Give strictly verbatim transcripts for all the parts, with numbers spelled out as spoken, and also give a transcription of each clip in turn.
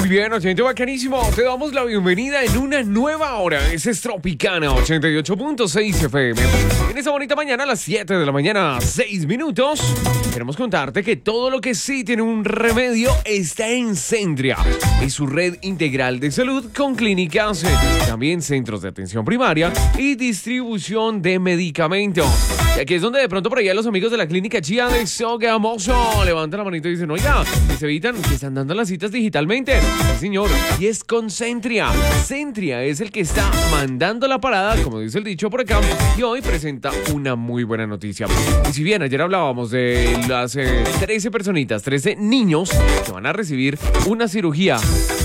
Muy bien, oyente bacanísimo. Te damos la bienvenida en una nueva hora. Ese es Tropicana ochenta y ocho punto seis F M. En esta bonita mañana, a las siete de la mañana, seis minutos, queremos contarte que todo lo que sí tiene un remedio está en Centria. Es su red integral de salud con clínicas, eh, también centros de atención primaria y distribución de medicamentos. Y aquí es donde de pronto por allá los amigos de la clínica Chía de Sogamoso levantan la manito y dicen, oiga, que se evitan que están dando las citas digitalmente. Sí, señor, y es con Centria. Centria es el que está mandando la parada, como dice el dicho por acá, y hoy presenta una muy buena noticia. Y si bien ayer hablábamos de las eh, trece personitas, trece niños que van a recibir una cirugía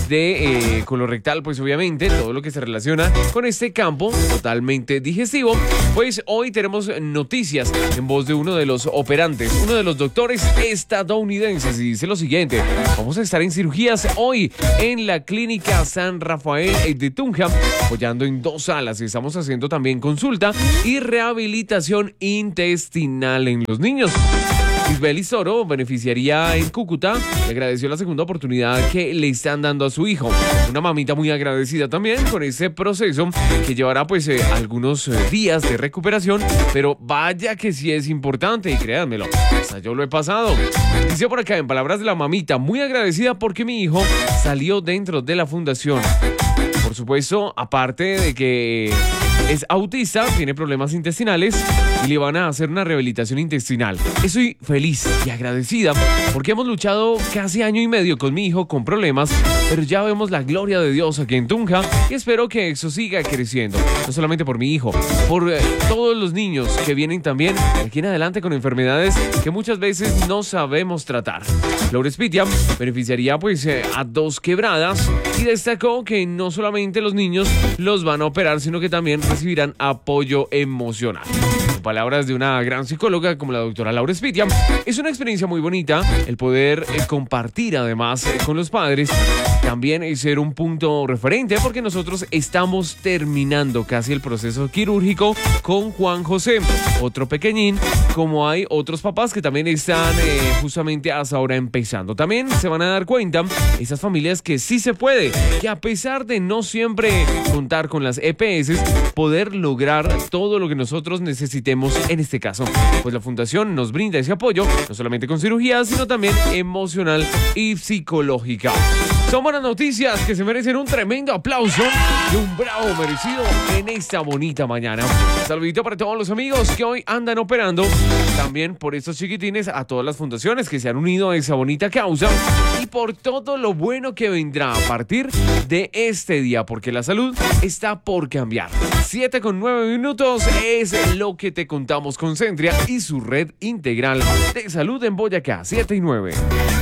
de eh, colorectal, pues obviamente todo lo que se relaciona con este campo totalmente digestivo, pues hoy tenemos noticias en voz de uno de los operantes, uno de los doctores estadounidenses, y dice lo siguiente: vamos a estar en cirugías hoy en la clínica San Rafael de Tunja, apoyando en dos salas. Estamos haciendo también consulta y rehabilitación intestinal en los niños. Isbel Soro, beneficiaria en Cúcuta, le agradeció la segunda oportunidad que le están dando a su hijo. Una mamita muy agradecida también con ese proceso que llevará pues eh, algunos eh, días de recuperación, pero vaya que sí es importante y créanmelo, hasta yo lo he pasado. Dice por acá, en palabras de la mamita, muy agradecida porque mi hijo salió dentro de la fundación. Por supuesto, aparte de que es autista, tiene problemas intestinales y le van a hacer una rehabilitación intestinal. Estoy feliz y agradecida porque hemos luchado casi año y medio con mi hijo con problemas, pero ya vemos la gloria de Dios aquí en Tunja y espero que eso siga creciendo. No solamente por mi hijo, por eh, todos los niños que vienen también de aquí en adelante con enfermedades que muchas veces no sabemos tratar. Laura Spitia beneficiaría pues eh, a dos quebradas y destacó que no solamente los niños los van a operar, sino que también recibirán apoyo emocional. En palabras de una gran psicóloga como la doctora Laura Spitia, es una experiencia muy bonita el poder eh, compartir además eh, con los padres, también eh, ser un punto referente porque nosotros estamos terminando casi el proceso quirúrgico con Juan José, otro pequeñín, como hay otros papás que también están eh, justamente hasta ahora empezando. También se van a dar cuenta esas familias que sí se puede, que a pesar de no siempre contar con las E P S, poder lograr todo lo que nosotros necesitemos en este caso. Pues la fundación nos brinda ese apoyo, no solamente con cirugía, sino también emocional y psicológica. Son buenas noticias que se merecen un tremendo aplauso y un bravo merecido en esta bonita mañana. Saludito para todos los amigos que hoy andan operando, también por estos chiquitines, a todas las fundaciones que se han unido a esa bonita causa y por todo lo bueno que vendrá a partir de este día, porque la salud está por cambiar. siete con nueve minutos es lo que te contamos con Centria y su red integral de salud en Boyacá. siete y nueve.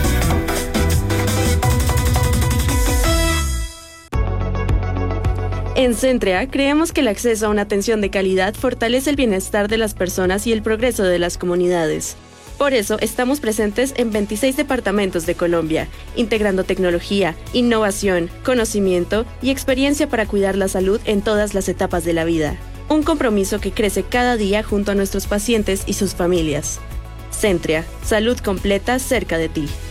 En Centria, creemos que el acceso a una atención de calidad fortalece el bienestar de las personas y el progreso de las comunidades. Por eso, estamos presentes en veintiséis departamentos de Colombia, integrando tecnología, innovación, conocimiento y experiencia para cuidar la salud en todas las etapas de la vida. Un compromiso que crece cada día junto a nuestros pacientes y sus familias. Centria, salud completa cerca de ti.